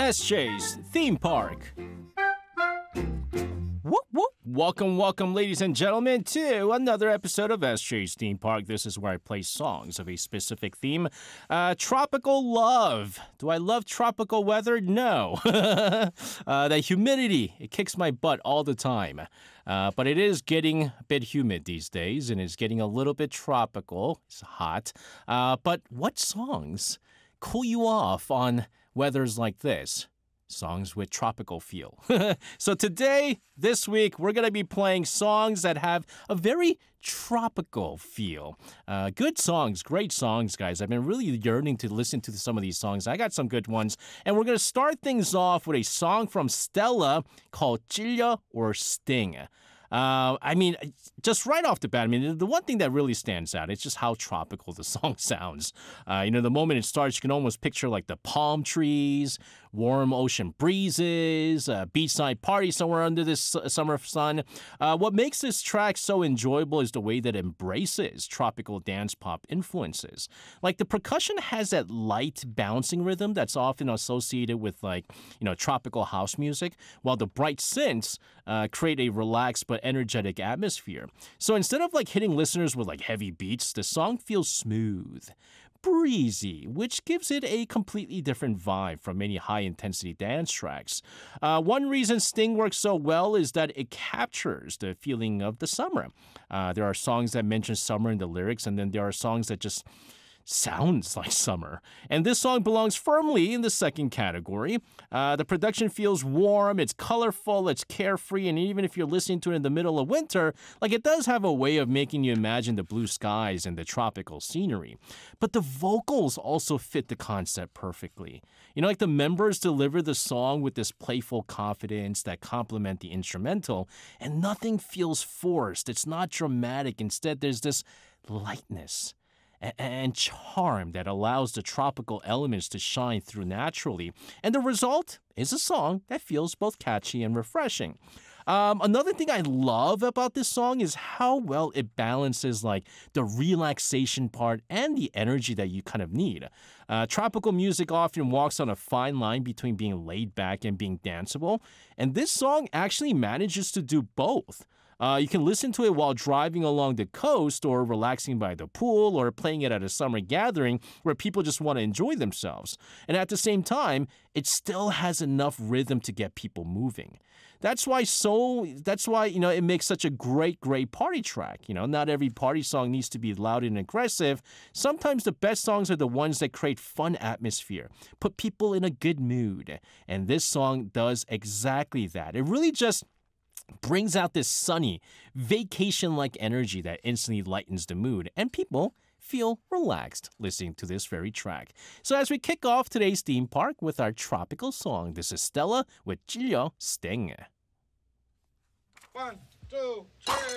SJ's Theme Park. Whoop, whoop. Welcome, ladies and gentlemen, to another episode of SJ's Theme Park. This is where I play songs of a specific theme. Tropical love. Do I love tropical weather? No. The humidity, it kicks my butt all the time. But it is getting a bit humid these days, and it's getting a little bit tropical. It's hot. But what songs cool you off on weathers like this? Songs with tropical feel. So this week, we're going to be playing songs that have a very tropical feel. Good songs, great songs, guys. I've been really yearning to listen to some of these songs. I got some good ones. And we're going to start things off with a song from Stella called 찔려 or Sting. Just right off the bat, the one thing that really stands out is just how tropical the song sounds. The moment it starts, you can almost picture like the palm trees, warm ocean breezes, beachside party somewhere under this summer sun. What makes this track so enjoyable is the way that it embraces tropical dance pop influences. Like the percussion has that light bouncing rhythm that's often associated with tropical house music, while the bright synths create a relaxed but energetic atmosphere. So instead of hitting listeners with heavy beats, the song feels smooth, breezy, which gives it a completely different vibe from many high-intensity dance tracks. One reason Sting works so well is that it captures the feeling of the summer. There are songs that mention summer in the lyrics, and then there are songs that just sounds like summer. And this song belongs firmly in the second category. The production feels warm, it's colorful, it's carefree, and even if you're listening to it in the middle of winter, it does have a way of making you imagine the blue skies and the tropical scenery. But the vocals also fit the concept perfectly. The members deliver the song with this playful confidence that complement the instrumental, and nothing feels forced. It's not dramatic. Instead, there's this lightness and charm that allows the tropical elements to shine through naturally. And the result is a song that feels both catchy and refreshing. Another thing I love about this song is how well it balances the relaxation part and the energy that you kind of need. Tropical music often walks on a fine line between being laid back and being danceable, and this song actually manages to do both. You can listen to it while driving along the coast or relaxing by the pool or playing it at a summer gathering where people just want to enjoy themselves. And at the same time, it still has enough rhythm to get people moving. That's why it makes such a great party track. Not every party song needs to be loud and aggressive. Sometimes the best songs are the ones that create fun atmosphere, put people in a good mood. And this song does exactly that. It really just brings out this sunny, vacation-like energy that instantly lightens the mood, and people feel relaxed listening to this very track. So as we kick off today's theme park with our tropical song, this is Stella with 찔려 Sting. 1, 2, 3.